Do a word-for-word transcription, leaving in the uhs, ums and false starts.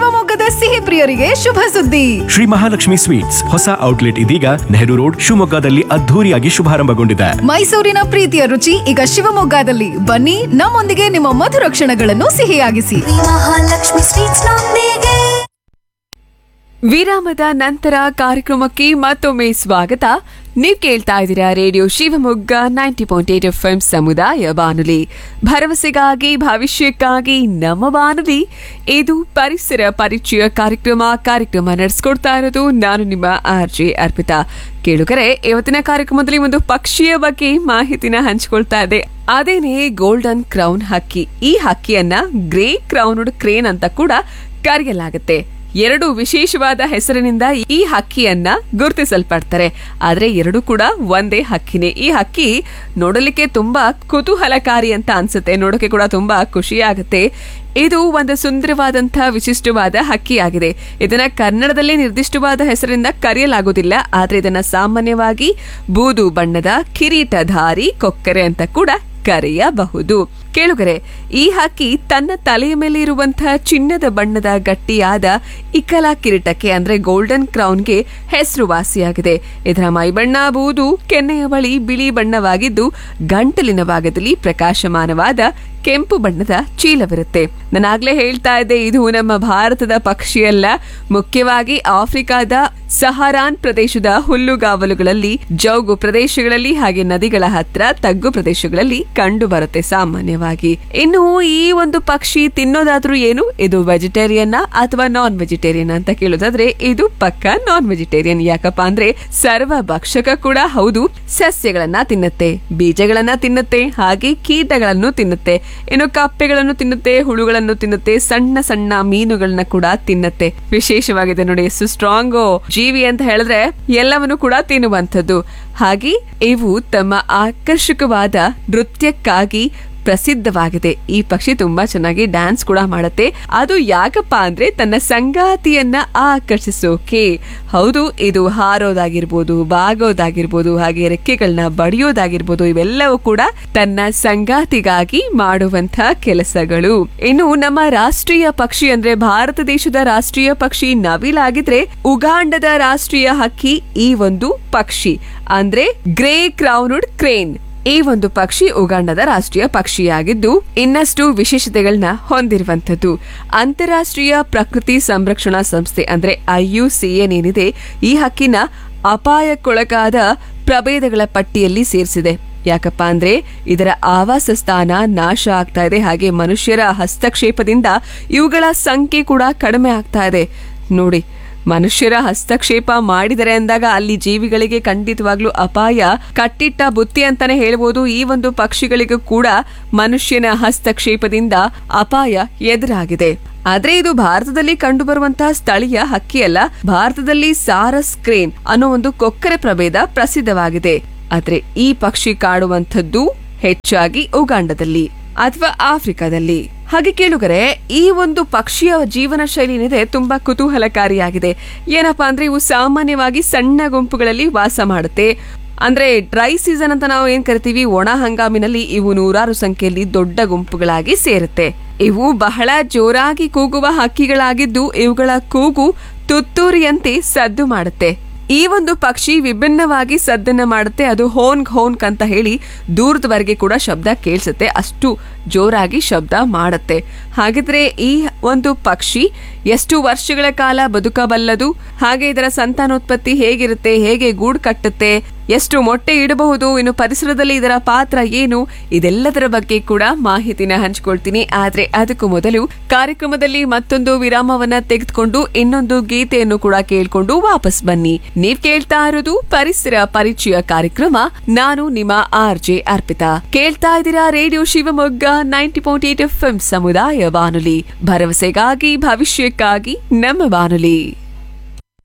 ಶಿವಮೊಗ್ಗದ ಸಿಹಿ ಪ್ರಿಯರಿಗೆ ಶುಭ ಸುದ್ದಿ. ಶ್ರೀ ಮಹಾಲಕ್ಷ್ಮಿ ಸ್ವೀಟ್ಸ್ ಹೊಸ ಔಟ್ಲೆಟ್ ಇದೀಗ ನೆಹರು ರೋಡ್ ಶಿವಮೊಗ್ಗದಲ್ಲಿ ಅದ್ಧೂರಿಯಾಗಿ ಶುಭಾರಂಭಗೊಂಡಿದೆ. ಮೈಸೂರಿನ ಪ್ರೀತಿಯ ರುಚಿ ಈಗ ಶಿವಮೊಗ್ಗದಲ್ಲಿ. ಬನ್ನಿ, ನಮ್ಮೊಂದಿಗೆ ನಿಮ್ಮ ಮಧುರ ಕ್ಷಣಗಳನ್ನು ಸಿಹಿಯಾಗಿಸಿ. ಮಹಾಲಕ್ಷ್ಮಿ ಸ್ವೀಟ್ಸ್ ನೊಂದಿಗೆ. ವಿರಾಮದ ನಂತರ ಕಾರ್ಯಕ್ರಮಕ್ಕೆ ಮತ್ತೊಮ್ಮೆ ಸ್ವಾಗತ. ನೀವು ಕೇಳ್ತಾ ಇದ್ದೀರಾ radio Shivamogga ninety point eight F M ಸಮುದಾಯ ಬಾನುಲಿ, ಭರವಸೆಗಾಗಿ ಭವಿಷ್ಯಕ್ಕಾಗಿ ನಮ್ಮ ಬಾನುಲಿ. ಇದು ಪರಿಸರ ಪರಿಚಯ ಕಾರ್ಯಕ್ರಮ. ಕಾರ್ಯಕ್ರಮ ನಡೆಸ್ಕೊಡ್ತಾ ಇರೋದು ನಾನು ನಿಮ್ಮ ಆರ್ ಜೆ ಅರ್ಪಿತಾ. ಕೇಳುಗರೆ, ಇವತ್ತಿನ ಕಾರ್ಯಕ್ರಮದಲ್ಲಿ ಒಂದು ಪಕ್ಷಿಯ ಬಗ್ಗೆ ಮಾಹಿತಿನ ಹಂಚಿಕೊಳ್ತಾ ಇದೆ. ಅದೇನೇ ಗೋಲ್ಡನ್ ಕ್ರೌನ್ ಹಕ್ಕಿ. ಈ ಹಕ್ಕಿಯನ್ನ ಗ್ರೇ ಕ್ರೌನ್ಡ್ ಕ್ರೇನ್ ಅಂತ ಕೂಡ ಕರೆಯಲಾಗುತ್ತೆ. ಎರಡು ವಿಶೇಷವಾದ ಹೆಸರಿನಿಂದ ಈ ಹಕ್ಕಿಯನ್ನ ಗುರುತಿಸಲ್ಪಡ್ತಾರೆ. ಆದ್ರೆ ಎರಡು ಕೂಡ ಒಂದೇ ಹಕ್ಕಿನೇ. ಈ ಹಕ್ಕಿ ನೋಡಲಿಕ್ಕೆ ತುಂಬಾ ಕುತೂಹಲಕಾರಿ ಅಂತ ಅನ್ಸುತ್ತೆ, ನೋಡೋಕೆ ಕೂಡ ತುಂಬಾ ಖುಷಿಯಾಗುತ್ತೆ. ಇದು ಒಂದು ಸುಂದರವಾದಂತಹ ವಿಶಿಷ್ಟವಾದ ಹಕ್ಕಿಯಾಗಿದೆ. ಇದನ್ನ ಕನ್ನಡದಲ್ಲಿ ನಿರ್ದಿಷ್ಟವಾದ ಹೆಸರಿಂದ ಕರೆಯಲಾಗುವುದಿಲ್ಲ, ಆದ್ರೆ ಇದನ್ನ ಸಾಮಾನ್ಯವಾಗಿ ಬೂದು ಬಣ್ಣದ ಕಿರೀಟಧಾರಿ ಕೊಕ್ಕರೆ ಅಂತ ಕೂಡ ಕರೆಯಬಹುದು. ಕೇಳುಗರೆ, ಈ ಹಕ್ಕಿ ತನ್ನ ತಲೆಯ ಮೇಲೆ ಇರುವಂತಹ ಚಿನ್ನದ ಬಣ್ಣದ ಗಟ್ಟಿಯಾದ ಇಕ್ಕಲ ಕಿರೀಟಕ್ಕೆ ಅಂದ್ರೆ ಗೋಲ್ಡನ್ ಕ್ರೌನ್ಗೆ ಹೆಸರುವಾಸಿಯಾಗಿದೆ. ಇದರ ಮೈಬಣ್ಣ ಬೂದು, ಕೆನ್ನೆಯ ಬಳಿ ಬಿಳಿ ಬಣ್ಣವಾಗಿದ್ದು ಗಂಟಲಿನ ಭಾಗದಲ್ಲಿ ಪ್ರಕಾಶಮಾನವಾದ ಕೆಂಪು ಬಣ್ಣದ ಚೀಲವಿರುತ್ತೆ. ನಾನಾಗ್ಲೇ ಹೇಳ್ತಾ ಇದ್ದೆ, ಇದು ನಮ್ಮ ಭಾರತದ ಪಕ್ಷಿಯಲ್ಲ. ಮುಖ್ಯವಾಗಿ ಆಫ್ರಿಕಾದ ಸಹರಾನ್ ಪ್ರದೇಶದ ಹುಲ್ಲುಗಾವಲುಗಳಲ್ಲಿ, ಜೌಗು ಪ್ರದೇಶಗಳಲ್ಲಿ ಹಾಗೆ ನದಿಗಳ ಹತ್ರ ತಗ್ಗು ಪ್ರದೇಶಗಳಲ್ಲಿ ಕಂಡು ಬರುತ್ತೆ ಸಾಮಾನ್ಯವಾಗಿ. ಇನ್ನು ಈ ಒಂದು ಪಕ್ಷಿ ತಿನ್ನೋದಾದ್ರೂ ಏನು, ಇದು ವೆಜಿಟೇರಿಯನ್ ಅಥವಾ ನಾನ್ ವೆಜಿಟೇರಿಯನ್ ಅಂತ ಕೇಳೋದಾದ್ರೆ ಇದು ಪಕ್ಕ ನಾನ್ ವೆಜಿಟೇರಿಯನ್. ಯಾಕಪ್ಪ ಅಂದ್ರೆ ಸರ್ವ ಭಕ್ಷಕ ಕೂಡ ಹೌದು. ಸಸ್ಯಗಳನ್ನ ತಿನ್ನುತ್ತೆ, ಬೀಜಗಳನ್ನ ತಿನ್ನುತ್ತೆ, ಹಾಗೆ ಕೀಟಗಳನ್ನು ತಿನ್ನುತ್ತೆ, ಇನ್ನು ಕಪ್ಪೆಗಳನ್ನು ತಿನ್ನುತ್ತೆ, ಹುಳುಗಳನ್ನು ತಿನ್ನುತ್ತೆ, ಸಣ್ಣ ಸಣ್ಣ ಮೀನುಗಳನ್ನ ಕೂಡ ತಿನ್ನುತ್ತೆ. ವಿಶೇಷವಾಗಿದೆ ನೋಡಿ, ಎಷ್ಟು ಸ್ಟ್ರಾಂಗ್ ಜೀವಿ ಅಂತ ಹೇಳಿದ್ರೆ ಎಲ್ಲವನ್ನು ಕೂಡ ತಿನ್ನುವಂಥದ್ದು. ಹಾಗೆ ಇವು ತಮ್ಮ ಆಕರ್ಷಕವಾದ ನೃತ್ಯಕ್ಕಾಗಿ ಪ್ರಸಿದ್ಧವಾಗಿದೆ. ಈ ಪಕ್ಷಿ ತುಂಬಾ ಚೆನ್ನಾಗಿ ಡ್ಯಾನ್ಸ್ ಕೂಡ ಮಾಡುತ್ತೆ. ಅದು ಯಾಕಪ್ಪ ಅಂದ್ರೆ ತನ್ನ ಸಂಗಾತಿಯನ್ನ ಆಕರ್ಷಿಸೋಕೆ. ಹೌದು, ಇದು ಹಾರೋದಾಗಿರ್ಬೋದು, ಬಾಗೋದಾಗಿರ್ಬೋದು, ಹಾಗೆ ರೆಕ್ಕೆಗಳನ್ನ ಬಡಿಯೋದಾಗಿರ್ಬೋದು, ಇವೆಲ್ಲವೂ ಕೂಡ ತನ್ನ ಸಂಗಾತಿಗಾಗಿ ಮಾಡುವಂತಹ ಕೆಲಸಗಳು. ಇನ್ನು ನಮ್ಮ ರಾಷ್ಟ್ರೀಯ ಪಕ್ಷಿ ಅಂದ್ರೆ ಭಾರತ ದೇಶದ ರಾಷ್ಟ್ರೀಯ ಪಕ್ಷಿ ನವಿಲಾಗಿದ್ರೆ, ಉಗಾಂಡದ ರಾಷ್ಟ್ರೀಯ ಹಕ್ಕಿ ಈ ಒಂದು ಪಕ್ಷಿ ಅಂದ್ರೆ ಗ್ರೇ ಕ್ರೌನ್ಡ್ ಕ್ರೇನ್. ಈ ಒಂದು ಪಕ್ಷಿ ಉಗಾಂಡದ ರಾಷ್ಟ್ರೀಯ ಪಕ್ಷಿಯಾಗಿದ್ದು ಇನ್ನಷ್ಟು ವಿಶೇಷತೆಗಳನ್ನ ಹೊಂದಿರುವಂತದ್ದು. ಅಂತಾರಾಷ್ಟ್ರೀಯ ಪ್ರಕೃತಿ ಸಂರಕ್ಷಣಾ ಸಂಸ್ಥೆ ಅಂದ್ರೆ ಐ ಯು ಸಿ ಎನ್ ಏನಿದೆ, ಈ ಹಕ್ಕಿನ ಅಪಾಯಕ್ಕೊಳಗಾದ ಪ್ರಭೇದಗಳ ಪಟ್ಟಿಯಲ್ಲಿ ಸೇರಿಸಿದೆ. ಯಾಕಪ್ಪ ಅಂದ್ರೆ ಇದರ ಆವಾಸ ಸ್ಥಾನ ನಾಶ ಆಗ್ತಾ ಇದೆ, ಹಾಗೆ ಮನುಷ್ಯರ ಹಸ್ತಕ್ಷೇಪದಿಂದ ಇವುಗಳ ಸಂಖ್ಯೆ ಕೂಡ ಕಡಿಮೆ ಆಗ್ತಾ ಇದೆ. ನೋಡಿ, ಮನುಷ್ಯರ ಹಸ್ತಕ್ಷೇಪ ಮಾಡಿದರೆ ಅಂದಾಗ ಅಲ್ಲಿ ಜೀವಿಗಳಿಗೆ ಖಂಡಿತವಾಗ್ಲೂ ಅಪಾಯ ಕಟ್ಟಿಟ್ಟ ಬುತ್ತಿ ಅಂತಾನೆ ಹೇಳ್ಬೋದು. ಈ ಒಂದು ಪಕ್ಷಿಗಳಿಗೂ ಕೂಡ ಮನುಷ್ಯನ ಹಸ್ತಕ್ಷೇಪದಿಂದ ಅಪಾಯ ಎದುರಾಗಿದೆ. ಆದ್ರೆ ಇದು ಭಾರತದಲ್ಲಿ ಕಂಡು ಬರುವಂತಹ ಸ್ಥಳೀಯ ಹಕ್ಕಿಯಲ್ಲ. ಭಾರತದಲ್ಲಿ ಸಾರಸ್ ಕ್ರೇನ್ ಅನ್ನೋ ಒಂದು ಕೊಕ್ಕರೆ ಪ್ರಭೇದ ಪ್ರಸಿದ್ಧವಾಗಿದೆ. ಆದ್ರೆ ಈ ಪಕ್ಷಿ ಕಾಡುವಂಥದ್ದು ಹೆಚ್ಚಾಗಿ ಉಗಾಂಡದಲ್ಲಿ ಅಥವಾ ಆಫ್ರಿಕಾದಲ್ಲಿ. ಹಾಗೆ ಕೇಳುಗರೆ, ಈ ಒಂದು ಪಕ್ಷಿಯ ಜೀವನ ಶೈಲಿ ಏನಿದೆ ತುಂಬಾ ಕುತೂಹಲಕಾರಿಯಾಗಿದೆ. ಏನಪ್ಪಾ ಅಂದ್ರೆ ಇವು ಸಾಮಾನ್ಯವಾಗಿ ಸಣ್ಣ ಗುಂಪುಗಳಲ್ಲಿ ವಾಸ ಮಾಡುತ್ತೆ. ಅಂದ್ರೆ ಡ್ರೈ ಸೀಸನ್ ಅಂತ ನಾವು ಏನ್ ಕರಿತೀವಿ, ಒಣ ಹಂಗಾಮಿನಲ್ಲಿ ಇವು ನೂರಾರು ಸಂಖ್ಯೆಯಲ್ಲಿ ದೊಡ್ಡ ಗುಂಪುಗಳಾಗಿ ಸೇರುತ್ತೆ. ಇವು ಬಹಳ ಜೋರಾಗಿ ಕೂಗುವ ಹಕ್ಕಿಗಳಾಗಿದ್ದು ಇವುಗಳ ಕೂಗು ತುತ್ತೂರಿಯಂತೆ ಸದ್ದು ಮಾಡುತ್ತೆ. ಈ ಒಂದು ಪಕ್ಷಿ ವಿಭಿನ್ನವಾಗಿ ಸದ್ದನ್ನ ಮಾಡುತ್ತೆ. ಅದು ಹೋನ್ಗ್ ಹೋನ್ಕ್ ಅಂತ ಹೇಳಿ ದೂರದವರೆಗೆ ಕೂಡ ಶಬ್ದ ಕೇಳಿಸುತ್ತೆ, ಅಷ್ಟು ಜೋರಾಗಿ ಶಬ್ದ ಮಾಡುತ್ತೆ. ಹಾಗಿದ್ರೆ ಈ ಒಂದು ಪಕ್ಷಿ ಎಷ್ಟು ವರ್ಷಗಳ ಕಾಲ ಬದುಕಬಲ್ಲದು, ಹಾಗೆ ಇದರ ಸಂತಾನೋತ್ಪತ್ತಿ ಹೇಗಿರುತ್ತೆ, ಹೇಗೆ ಗೂಡು ಕಟ್ಟುತ್ತೆ, ಎಷ್ಟು ಮೊಟ್ಟೆ ಇಡಬಹುದು, ಇನ್ನು ಪರಿಸರದಲ್ಲಿ ಇದರ ಪಾತ್ರ ಏನು, ಇದೆಲ್ಲದರ ಬಗ್ಗೆ ಕೂಡ ಮಾಹಿತಿನ ಹಂಚಿಕೊಳ್ತೀನಿ. ಆದ್ರೆ ಅದಕ್ಕೂ ಮೊದಲು ಕಾರ್ಯಕ್ರಮದಲ್ಲಿ ಮತ್ತೊಂದು ವಿರಾಮವನ್ನ ತೆಗೆದುಕೊಂಡು ಇನ್ನೊಂದು ಗೀತೆಯನ್ನು ಕೂಡ ಕೇಳ್ಕೊಂಡು ವಾಪಸ್ ಬನ್ನಿ. ನೀವ್ ಕೇಳ್ತಾ ಇರೋದು ಪರಿಸರ ಪರಿಚಯ ಕಾರ್ಯಕ್ರಮ. ನಾನು ನಿಮ್ಮ ಆರ್ ಜೆ ಅರ್ಪಿತಾ. ಕೇಳ್ತಾ ಇದ್ದೀರಾ radio Shivamogga ninety point eight F M ಸಮುದಾಯ ಬಾನುಲಿ, ಭರವಸೆಗಾಗಿ ಭವಿಷ್ಯಕ್ಕಾಗಿ ನಮ್ಮ ಬಾನುಲಿ.